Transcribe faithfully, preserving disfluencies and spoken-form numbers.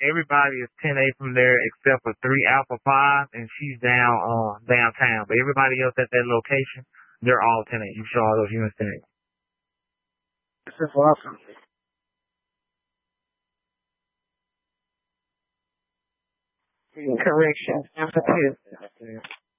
everybody is ten A from there except for three Alpha Five, and she's down uh, downtown. But everybody else at that location, they're all ten A. You show all those units there. This is awesome. Correction. Alpha two.